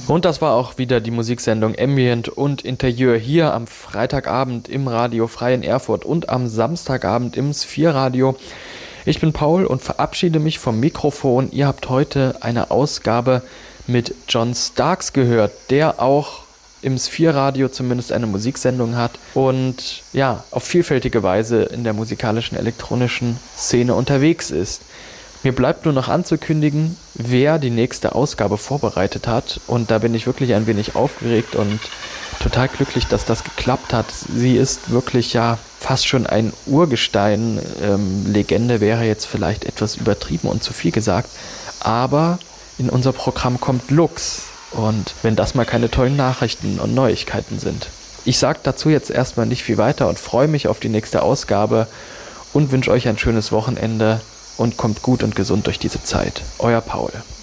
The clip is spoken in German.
Und das war auch wieder die Musiksendung Ambient und Interieur hier am Freitagabend im Radio Frei in Erfurt und am Samstagabend im Sphere-Radio. Ich bin Paul und verabschiede mich vom Mikrofon. Ihr habt heute eine Ausgabe mit John Starks gehört, der auch im Sphere-Radio zumindest eine Musiksendung hat und ja, auf vielfältige Weise in der musikalischen elektronischen Szene unterwegs ist. Mir bleibt nur noch anzukündigen, wer die nächste Ausgabe vorbereitet hat. Und da bin ich wirklich ein wenig aufgeregt und total glücklich, dass das geklappt hat. Sie ist wirklich ja fast schon ein Urgestein. Legende wäre jetzt vielleicht etwas übertrieben und zu viel gesagt. Aber in unser Programm kommt Lux. Und wenn das mal keine tollen Nachrichten und Neuigkeiten sind. Ich sage dazu jetzt erstmal nicht viel weiter und freue mich auf die nächste Ausgabe und wünsche euch ein schönes Wochenende. Und kommt gut und gesund durch diese Zeit. Euer Paul.